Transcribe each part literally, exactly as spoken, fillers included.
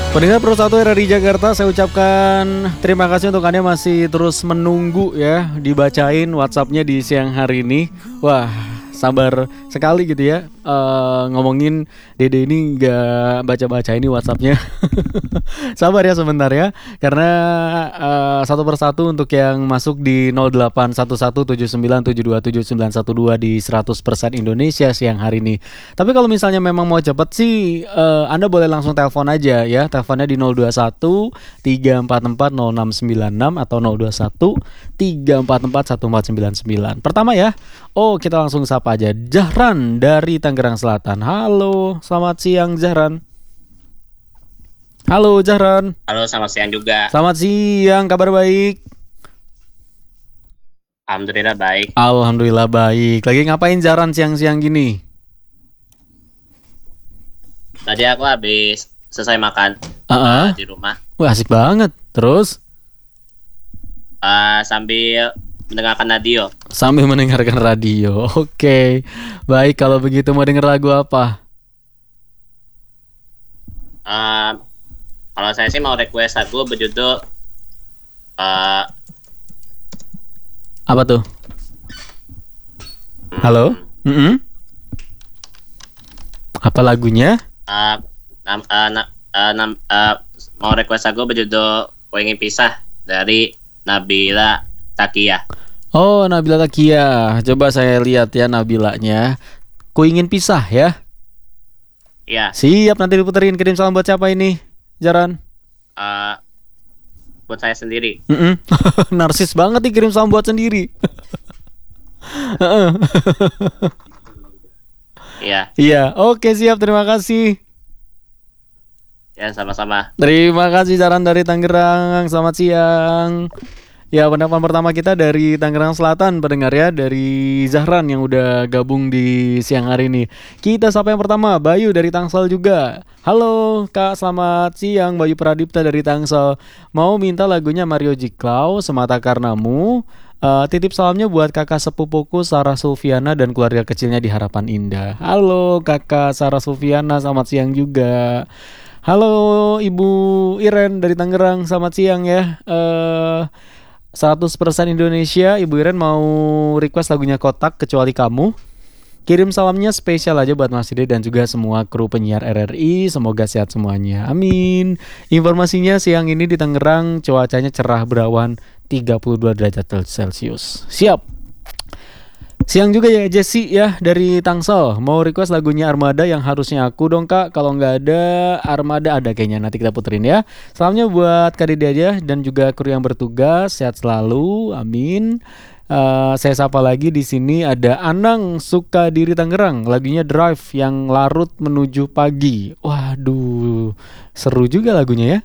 Pendengar Pro satu R R I Jakarta, saya ucapkan terima kasih untuk Anda masih terus menunggu ya dibacain WhatsApp-nya di siang hari ini. Wah, sabar sekali gitu ya. Uh, ngomongin Dede ini nggak baca-baca ini WhatsApp-nya. Sabar ya sebentar ya, karena uh, satu persatu untuk yang masuk di nol delapan satu satu tujuh sembilan tujuh dua tujuh sembilan satu dua di seratus persen Indonesia siang hari ini. Tapi kalau misalnya memang mau cepet sih, uh, Anda boleh langsung telepon aja ya. Teleponnya di nol dua satu tiga empat empat nol enam sembilan enam atau nol dua satu tiga empat empat satu empat sembilan sembilan. Pertama ya. Oh, kita langsung sapa aja. Zahran dari Tangerang Selatan. Halo, selamat siang Zahran. Halo Zahran. Halo, selamat siang juga. Selamat siang, kabar baik? Alhamdulillah baik. Alhamdulillah baik. Lagi ngapain Zahran siang-siang gini? Tadi aku habis selesai makan uh-uh. uh, di rumah. Wah, asik banget. Terus? Uh, sambil mendengarkan radio. Sambil mendengarkan radio. Oke. Okay. Baik, kalau begitu mau denger lagu apa? Uh, kalau saya sih mau request lagu berjudul uh, apa tuh? Hmm, Halo? Mm-hmm. Apa lagunya? Uh, nam, uh, na, uh, nam, uh, mau request lagu berjudul Ku Ingin Pisah dari Nabila Takia. Oh, Nabila Takia. Coba saya lihat ya Nabilanya. Ku Ingin Pisah ya? Iya. Siap, nanti diputerin. Kirim salam buat siapa ini, Jaran? Uh, buat saya sendiri. Narsis banget nih kirim salam buat sendiri. Iya. Iya, oke siap, terima kasih. Ya, sama-sama. Terima kasih Jaran dari Tangerang. Selamat siang. Ya, pendapat pertama kita dari Tangerang Selatan, pendengar ya, dari Zahran yang udah gabung di siang hari ini. Kita sapa yang pertama, Bayu dari Tangsel juga. Halo Kak, selamat siang. Bayu Pradipta dari Tangsel. Mau minta lagunya Mario Jiklau, Semata Karenamu. Uh, titip salamnya buat kakak sepupuku Sarah Sulfiana dan keluarga kecilnya di Harapan Indah. Halo kakak Sarah Sulfiana, selamat siang juga. Halo Ibu Iren dari Tangerang, selamat siang ya. Uh, seratus persen Indonesia, Ibu Iren mau request lagunya Kotak Kecuali Kamu. Kirim salamnya spesial aja buat Mas Dede dan juga semua kru penyiar R R I. Semoga sehat semuanya, amin. Informasinya siang ini di Tangerang cuacanya cerah berawan tiga puluh dua derajat Celcius. Siap. Siang juga ya Jesse ya dari Tangsel. Mau request lagunya Armada Yang Harusnya Aku dong Kak. Kalau nggak ada Armada ada kayaknya, nanti kita puterin ya. Salamnya buat Kak Dede aja dan juga kru yang bertugas. Sehat selalu, amin. Uh, saya sapa lagi di sini ada Anang Sukadiri Tangerang. Lagunya Drive yang larut menuju pagi. Waduh, seru juga lagunya ya.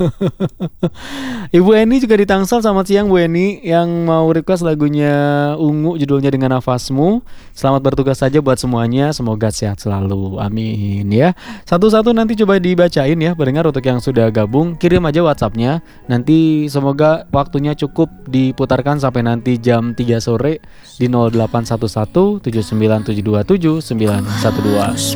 Ibu Eni juga di Tangsel. Selamat siang Bu Eni, yang mau request lagunya Ungu judulnya Dengan Nafasmu. Selamat bertugas saja buat semuanya. Semoga sehat selalu, amin ya. Satu-satu nanti coba dibacain ya pendengar. Untuk yang sudah gabung kirim aja WhatsAppnya. Nanti semoga waktunya cukup diputarkan sampai nanti jam tiga sore di nol delapan satu satu tujuh sembilan tujuh dua tujuh sembilan satu dua.